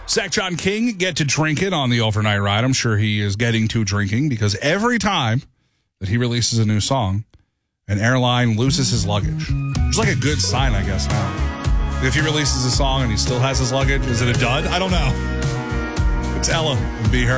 Zach John King get to drink it on the overnight ride. I'm sure he is getting to drinking because every time that he releases a new song, an airline loses his luggage. It's like a good sign, I guess, now. If he releases a song and he still has his luggage, is it a dud? I don't know. It's Ella and Be Her.